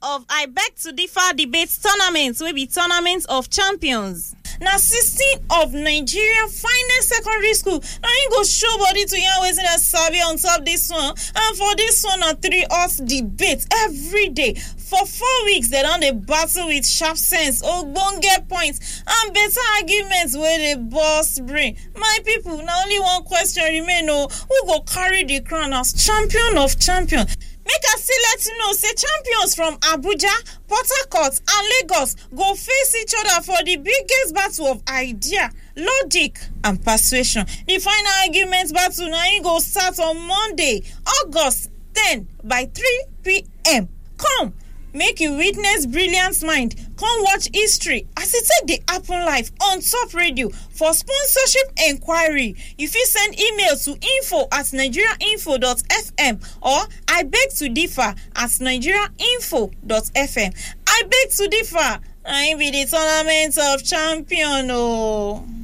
of I Beg to Differ debate tournament wey be tournament of champions. Na 16 of Nigeria finest secondary school na im go show body to yarn wetin dem sabi on top dis one, and for dis one na 3 hours debate every day. For 4 weeks, they don dey battle with sharp sense, ogbonge points, and better arguments wey dey burst brain. My people, na only one question remain o: who go carry the crown as champion of champions? Make I still let you know, say champions from Abuja, Port Harcourt and Lagos go face each other for the biggest battle of idea, logic and persuasion. The final argument battle na im go start on Monday, August 10 by 3 p.m. Come, make you witness brilliant mind. Come watch history as e take dey happen live on top radio. For sponsorship enquiry, you fit send email to info@nigeriainfo.fm or I beg to differ @nigeriainfo.fm. I beg to differ, na im be the tournament of champion o.